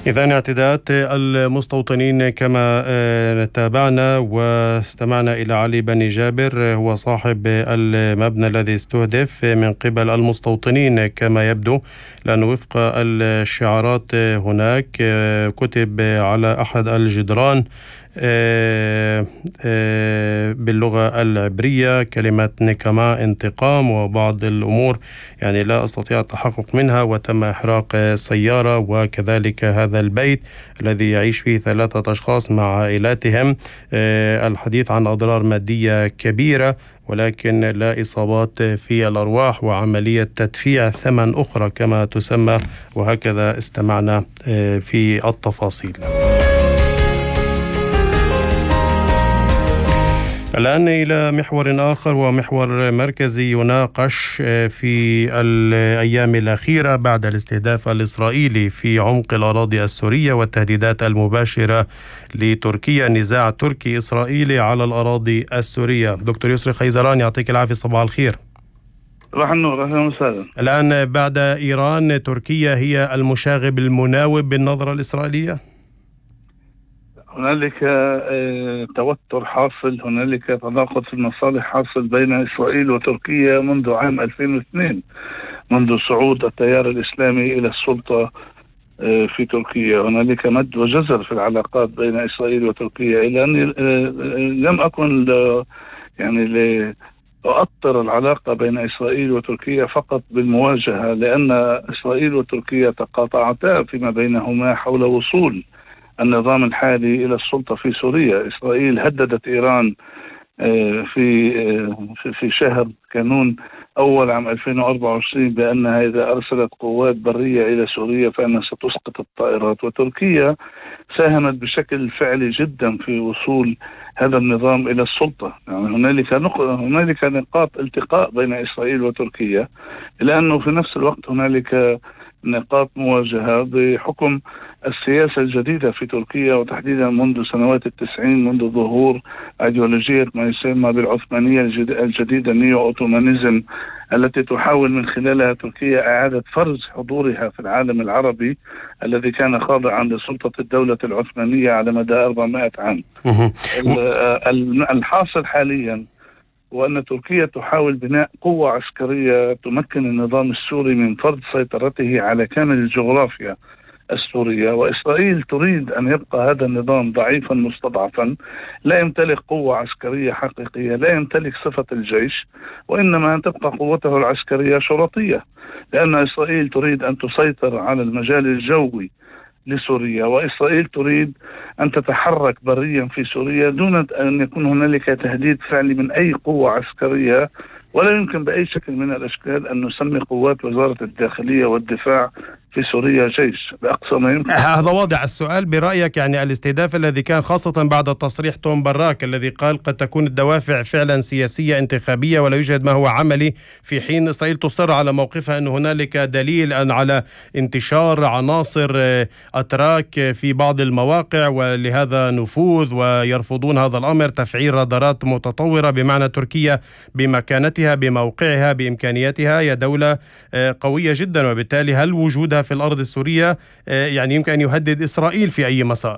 إذن اعتداءات المستوطنين كما تابعنا واستمعنا إلى علي بني جابر، هو صاحب المبنى الذي استهدف من قبل المستوطنين كما يبدو، لأنه وفق الشعارات هناك كتب على أحد الجدران باللغة العبرية كلمة نكما انتقام وبعض الأمور يعني لا أستطيع التحقق منها، وتم إحراق سيارة وكذلك هذا البيت الذي يعيش فيه 3 أشخاص مع عائلاتهم. الحديث عن أضرار مادية كبيرة ولكن لا إصابات في الأرواح وعملية تدفيع ثمن أخرى كما تسمى، وهكذا استمعنا في التفاصيل. الآن إلى محور آخر ومحور مركزي يناقش في الأيام الأخيرة بعد الاستهداف الإسرائيلي في عمق الأراضي السورية والتهديدات المباشرة لتركيا، نزاع تركي إسرائيلي على الأراضي السورية. دكتور يسري خيزران، يعطيك العافية، صباح الخير. صباح النور، أهلا وسهلا. الآن بعد إيران، تركيا هي المشاغب المناوب بالنظرة الإسرائيلية؟ هنالك توتر حاصل، هنالك تناقض في المصالح حاصل بين إسرائيل وتركيا منذ عام 2002، منذ صعود التيار الإسلامي إلى السلطة في تركيا. هنالك مد وجزر في العلاقات بين إسرائيل وتركيا، إلى أني لم أكن لأؤطر العلاقة بين إسرائيل وتركيا فقط بالمواجهة، لأن إسرائيل وتركيا تقاطعتا فيما بينهما حول وصول النظام الحالي إلى السلطة في سوريا. إسرائيل هددت إيران في شهر كانون أول عام 2024 بأنها إذا أرسلت قوات برية إلى سوريا فإنها ستسقط الطائرات، وتركيا ساهمت بشكل فعلي جدا في وصول هذا النظام إلى السلطة. يعني هنالك نقاط التقاء بين إسرائيل وتركيا، لأنه في نفس الوقت هنالك نقاط مواجهة بحكم السياسة الجديدة في تركيا، وتحديدا منذ سنوات 90، منذ ظهور أيديولوجية ما يسمى بالعثمانية الجديدة، نيو أوتومانيزم، التي تحاول من خلالها تركيا إعادة فرز حضورها في العالم العربي الذي كان خاضعا لسلطة الدولة العثمانية على مدى 400 عام. الحاصل حاليا وأن تركيا تحاول بناء قوة عسكرية تمكن النظام السوري من فرض سيطرته على كامل الجغرافيا السورية، وإسرائيل تريد أن يبقى هذا النظام ضعيفا مستضعفا، لا يمتلك قوة عسكرية حقيقية، لا يمتلك صفة الجيش، وإنما أن تبقى قوته العسكرية شرطية، لأن إسرائيل تريد أن تسيطر على المجال الجوي لسوريا، وإسرائيل تريد أن تتحرك بريا في سوريا دون أن يكون هنالك تهديد فعلي من أي قوة عسكرية، ولا يمكن بأي شكل من الأشكال أن نسمي قوات وزارة الداخلية والدفاع في سوريا جيش بأقصى ما يمكن. هذا واضح. السؤال برأيك، يعني الاستهداف الذي كان خاصة بعد تصريح توم براك الذي قال قد تكون الدوافع فعلا سياسية انتخابية ولا يوجد ما هو عملي، في حين إسرائيل تصر على موقفها أن هنالك دليل أن على انتشار عناصر أتراك في بعض المواقع ولهذا نفوذ، ويرفضون هذا الأمر، تفعيل رادارات متطورة، بمعنى تركيا بمكانتها بموقعها بإمكانياتها هي دولة قوية جدا، وبالتالي هل وجودها في الأرض السورية يعني يمكن أن يهدد إسرائيل في أي مسار؟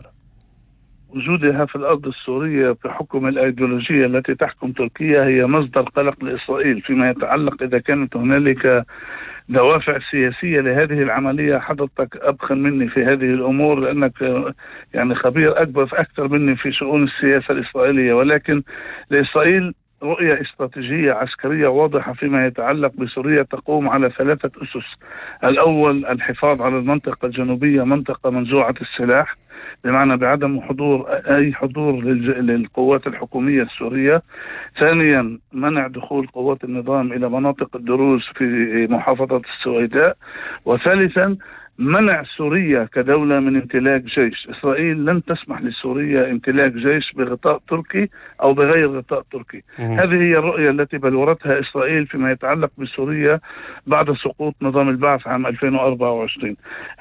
وجودها في الأرض السورية بحكم الأيديولوجية التي تحكم تركيا هي مصدر قلق لإسرائيل. فيما يتعلق إذا كانت هنالك دوافع سياسية لهذه العملية، حضرتك أبخن مني في هذه الأمور لأنك يعني خبير أكثر مني في شؤون السياسة الإسرائيلية، ولكن لإسرائيل رؤية استراتيجية عسكرية واضحة فيما يتعلق بسوريا تقوم على 3 أسس. الأول الحفاظ على المنطقة الجنوبية، منطقة منزوعة السلاح، بمعنى بعدم أي حضور للقوات الحكومية السورية. ثانيا منع دخول قوات النظام إلى مناطق الدروز في محافظة السويداء. وثالثا منع سوريا كدولة من امتلاك جيش. إسرائيل لن تسمح لسوريا امتلاك جيش بغطاء تركي أو بغير غطاء تركي. هذه هي الرؤية التي بلورتها إسرائيل فيما يتعلق بسوريا بعد سقوط نظام البعث عام 2024.